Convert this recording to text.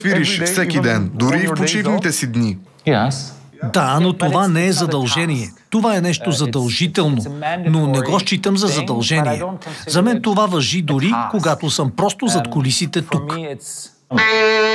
Свириш всеки ден, дори и в почивните си дни. Да, но това не е задължение. Това е нещо задължително, но не го считам за задължение. За мен това важи дори, когато съм просто зад кулисите тук.